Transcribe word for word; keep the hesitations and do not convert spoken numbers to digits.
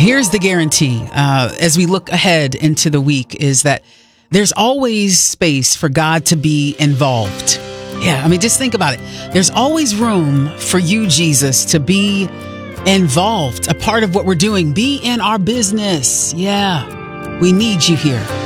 Here's the guarantee uh, as we look ahead into the week is that there's always space for God to be involved. Yeah, I mean, just think about it. There's always room for you, Jesus, to be involved, a part of what we're doing. Be in our business. Yeah, we need you here.